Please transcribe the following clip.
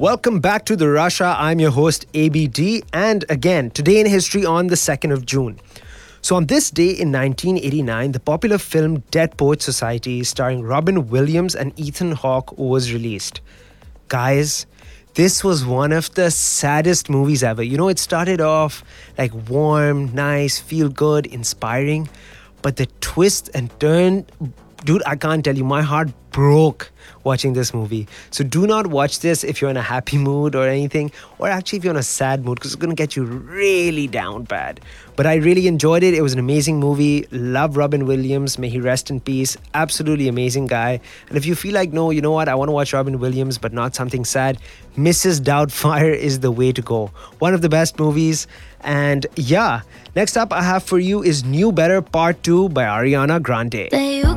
Welcome back to The Russia. I'm your host, ABD. And again, today in history on the 2nd of June. So on this day in 1989, the popular film Dead Poets Society, starring Robin Williams and Ethan Hawke, was released. Guys, this was one of the saddest movies ever. You know, it started off like warm, nice, feel good, inspiring. But the twist and turn, dude, I can't tell you, my heart broke watching this movie. So do not watch this if you're in a happy mood or anything, or actually if you're in a sad mood, because it's going to get you really down bad. But I really enjoyed it. It was an amazing movie. Love Robin Williams. May he rest in peace. Absolutely amazing guy. And if you feel like, no, you know what, I want to watch Robin Williams, but not something sad, Mrs. Doubtfire is the way to go. One of the best movies. And yeah, next up I have for you is New Better Part 2 by Ariana Grande.